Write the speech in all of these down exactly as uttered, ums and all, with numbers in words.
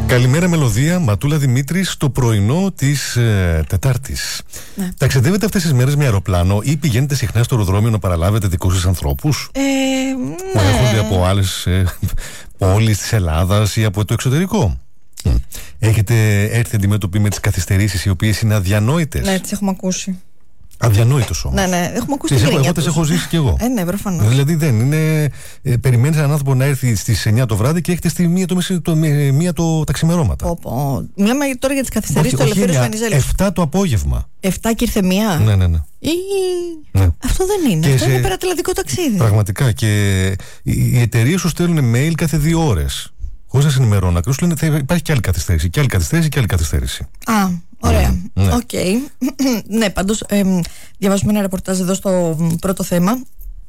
Καλημέρα Μελωδία, Ματούλα Δημήτρη, στο πρωινό της ε, Τετάρτης. Ναι. Ταξιδεύετε αυτές τις μέρες με αεροπλάνο ή πηγαίνετε συχνά στο αεροδρόμιο να παραλάβετε δικούς σας ανθρώπους ε, που ναι. έρχονται από άλλες ε, πόλεις της Ελλάδας ή από το εξωτερικό? Έχετε έρθει αντιμέτωποι με τις καθυστερήσεις οι οποίες είναι αδιανόητες? Ναι, τις έχουμε ακούσει. Αδιανόητος όμως. Ναι, ναι, έχουμε ακούσει. Τις έχω, εγώ τις έχω ζήσει κι εγώ. Ε, ναι, προφανώς. Δηλαδή δεν είναι. Ε, περιμένεις έναν άνθρωπο να έρθει στις εννιά το βράδυ και έχετε στη μία το, το, μία το τα ξημερώματα. Πω, πω. Μιλάμε τώρα για τις καθυστερήσεις του Ελευθέρου Βενιζέλου. εφτά το απόγευμα. εφτά και ήρθε μία. Ναι, ναι, ναι. Ή... ναι. Αυτό δεν είναι. Και αυτό σε... είναι υπερατλαντικό ταξίδι. Πραγματικά. Και οι εταιρείες σου στέλνουν mail κάθε δύο ώρες. Χωρίς να σε ενημερώνουν. Ακριβώς λένε θα υπάρχει και άλλη καθυστέρηση. Και άλλη καθυστέρηση και άλλη καθυστέρηση. Α, ωραία. Οκ. Ναι, okay. ναι, πάντως ε, διαβάζουμε ένα ρεπορτάζ εδώ στο πρώτο θέμα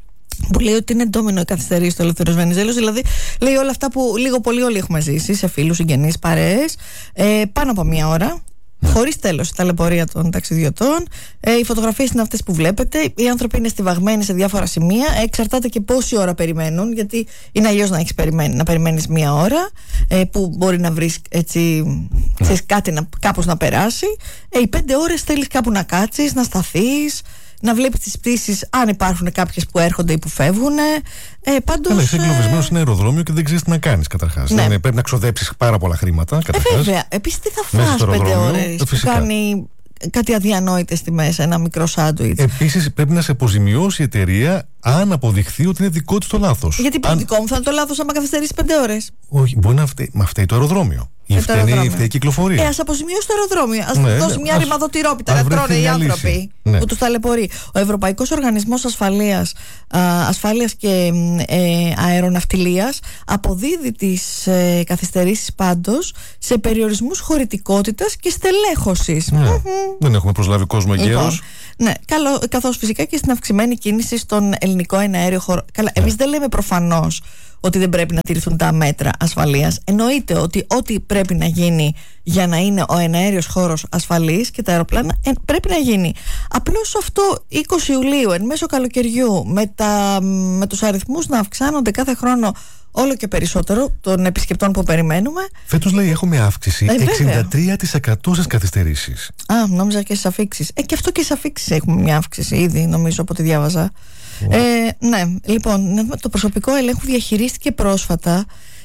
που λέει ότι είναι ντόμινο η καθυστερήση του Ελευθέρου Βενιζέλου. Δηλαδή, λέει όλα αυτά που λίγο πολύ όλοι έχουμε ζήσει σε φίλους, συγγενείς, παρέες, ε, πάνω από μία ώρα. Ναι. Χωρίς τέλος, τα ταλαιπωρία των ταξιδιωτών. Ε, οι φωτογραφίες είναι αυτές που βλέπετε. Οι άνθρωποι είναι στιβαγμένοι σε διάφορα σημεία. Εξαρτάται και πόση ώρα περιμένουν. Γιατί είναι αλλιώς να έχεις περιμένει, να περιμένεις μία ώρα, ε, που μπορεί να βρεις έτσι, ξέρεις, κάτι να, κάπως να περάσει. Ε, οι πέντε ώρες θέλεις κάπου να κάτσεις, να σταθείς, να βλέπεις τις πτήσεις, αν υπάρχουν κάποιες που έρχονται ή που φεύγουν. Ε, πάντως, αλλά είσαι εγκλωβισμένος σε ένα αεροδρόμιο και δεν ξέρεις τι να κάνεις καταρχάς. Ναι. Δηλαδή, πρέπει να ξοδέψεις πάρα πολλά χρήματα. Ε, βέβαια. Επίσης, τι θα φας πέντε ώρες που κάνει κάτι αδιανόητες τιμές, ένα μικρό σάντουιτς. Επίσης, πρέπει να σε αποζημιώσει η εταιρεία αν αποδειχθεί ότι είναι δικό της το λάθος. Γιατί αν... δικό μου θα είναι το λάθος άμα καθυστερήσει πέντε ώρες. Όχι, μπορεί να φταίει, μα φταίει το αεροδρόμιο. Ή φταίει η κυκλοφορία. Ε, ας αποζημιώσει το αεροδρόμιο. Ας ναι, δώσει ναι, μια ας... ρημαδοτυρόπιτα να τρώνε οι άνθρωποι ναι. που τους ταλαιπωρεί. Ο Ευρωπαϊκός Οργανισμός Ασφαλείας, α, Ασφάλειας και ε, Αεροναυτιλίας αποδίδει τις ε, καθυστερήσεις πάντως σε περιορισμούς χωρητικότητας και στελέχωσης. Ναι. Δεν έχουμε προσλάβει κόσμο εγκαίρος. Ναι, καθώς φυσικά και στην αυξημένη κίνηση στον ελληνικό εναέριο χώρο. Καλά, εμείς δεν λέμε προφανώς ότι δεν πρέπει να τηρηθούν τα μέτρα ασφαλείας. Εννοείται ότι ό,τι πρέπει να γίνει για να είναι ο εναέριος χώρος ασφαλής και τα αεροπλάνα ε, πρέπει να γίνει. Απλώς αυτό είκοσι Ιουλίου, εν μέσω καλοκαιριού, με, τα, με τους αριθμούς να αυξάνονται κάθε χρόνο όλο και περισσότερο των επισκεπτών που περιμένουμε. Φέτος λέει έχουμε αύξηση ε, εξήντα τρία τοις εκατό στις καθυστερήσεις. Α, νόμιζα και στις αφίξεις. Ε, και αυτό και στις αφίξεις έχουμε μια αύξηση ήδη, νομίζω, από ό,τι διάβαζα. Wow. Ε, ναι, λοιπόν, το προσωπικό ελέγχου διαχειρίστηκε πρόσφατα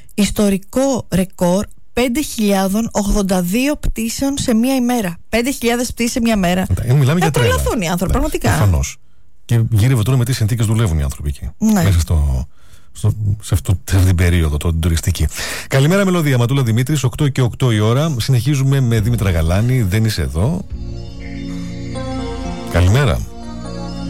ιστορικό ρεκόρ πέντε χιλιάδες ογδόντα δύο πτήσεων σε μία ημέρα. πέντε χιλιάδες πτήσεις σε μία μέρα. Ε, μιλάμε θα για τρέλα. Θα τρελαθούν οι άνθρωποι, πραγματικά. Προφανώς. Και γύρευε τώρα με τι συνθήκες δουλεύουν οι άνθρωποι εκεί. Ναι. Μέσα στο, στο, σε, αυτό, σε αυτή την περίοδο, το, την τουριστική. Καλημέρα Μελωδία, Ματούλα Δημήτρης, οκτώ και οκτώ η ώρα. Συνεχίζουμε με Δήμητρα Γαλάνη. Δεν είσαι εδώ. Καλημέρα.